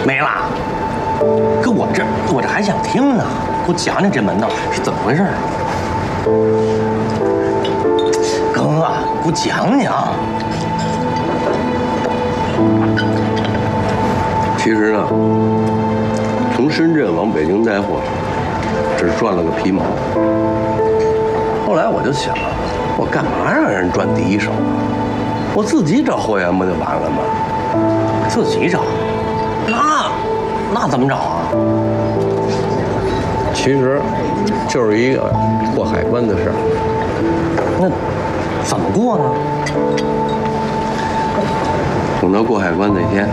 没了。哥，我这还想听呢，给我讲讲这门道是怎么回事。哥，给我讲讲。 其实呢，从深圳往北京带货，只赚了个皮毛。后来我就想，我干嘛让人赚第一手啊？我自己找货源不就完了吗？ 自己找？那怎么找啊？ 其实就是一个过海关的事儿。 那怎么过呢？ 等到过海关那天，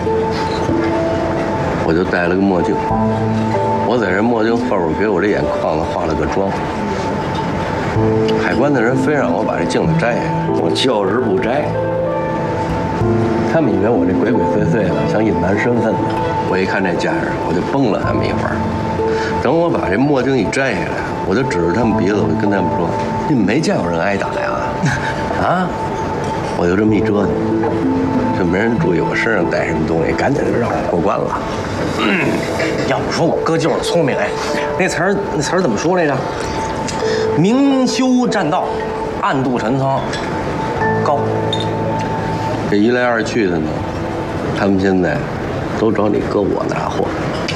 我就戴了个墨镜。我在这墨镜后边给我这眼眶子化了个妆。海关的人非让我把这镜子摘下来，我就是不摘。他们以为我这鬼鬼祟祟的，想隐瞒身份呢。我一看这架势，我就崩了他们一会儿。等我把这墨镜一摘下来，我就指着他们鼻子，我就跟他们说：“你们没见过人挨打呀？啊！”我就这么一折腾，就没人注意我身上带什么东西，赶紧就让我过关了。 要不说我哥就是聪明哎，那词儿怎么说来着？明修栈道，暗度陈仓，高。 这一来二去的呢，他们现在都找你哥我拿货。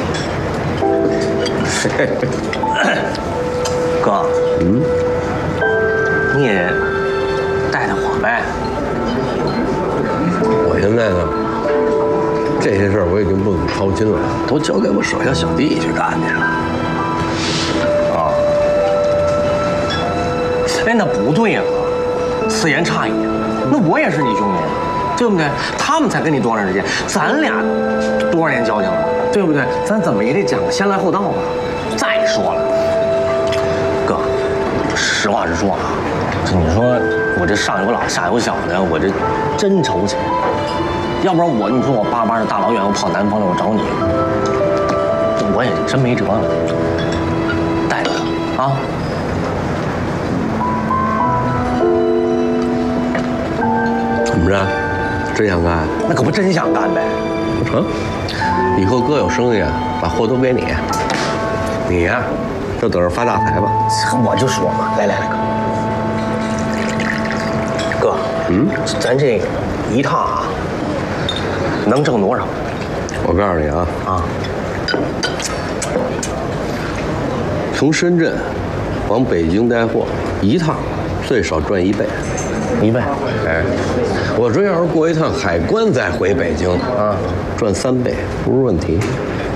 哥，你也带带我呗。 我现在呢，这些事儿我已经不怎么操心了，都交给我手下小弟去干去了。啊， 哎，那不对呀，哥，此言差矣。那我也是你兄弟，对不对？他们才跟你多长时间，咱俩多少年交情了，对不对？咱怎么也得讲个先来后到吧。再说了，哥，实话实说啊，这你说我这上有老下有小的，我这真愁钱。要不然你说我爸妈的大老远我跑南方来我找你，我也真没辙了。带着他啊。 怎么着？真想干？ 那可不真想干呗。 不成，以后哥有生意啊，把货都给你。你呀，就等着发大财吧。 我就说嘛，来，哥，咱这一趟啊，能挣多少？ 我告诉你啊，从深圳往北京带货，一趟最少赚1倍。 1倍？ 哎，我说要是过一趟海关再回北京啊，赚3倍不是问题。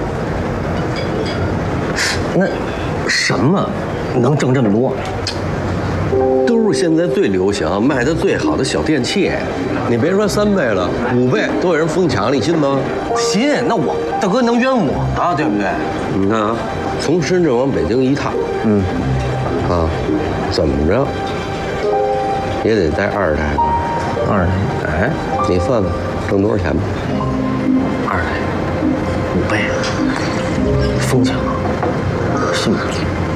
那什么能挣这么多？ 都是现在最流行、卖的最好的小电器。你别说3倍了，5倍都有人疯抢，你信吗？ 信？那我大哥能冤我啊，对不对？ 你看啊，从深圳往北京一趟，怎么着也得带20台吧？20台？哎，你算算挣多少钱吧 ？20台，5倍，疯抢，信不？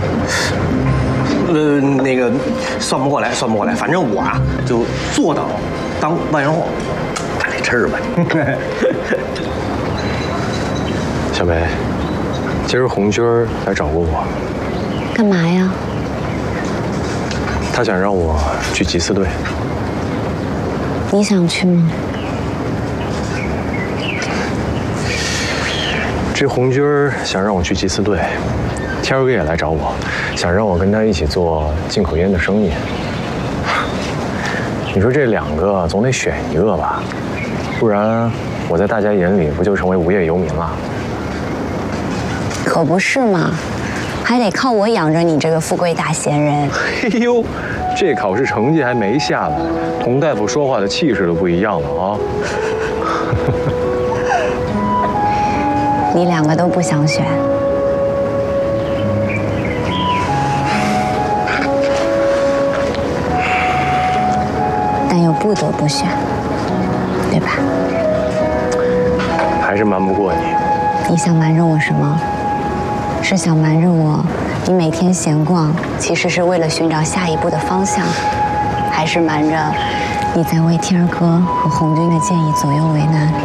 那个算不过来，反正我啊就坐等当万元户，赶紧吃吧。 小梅，今儿红军来找过我， 干嘛呀？ 他想让我去缉私队。 你想去吗？ 这红军想让我去缉私队，天儿哥也来找我，想让我跟他一起做进口烟的生意。你说这2个总得选一个吧，不然我在大家眼里不就成为无业游民了？ 可不是嘛，还得靠我养着你这个富贵大闲人。 哎呦，这考试成绩还没下来，佟大夫说话的气势都不一样了啊！ 你2个都不想选，但又不得不选，对吧？ 还是瞒不过你。 你想瞒着我什么？是想瞒着我，你每天闲逛其实是为了寻找下一步的方向，还是瞒着你在为天儿哥和红军的建议左右为难？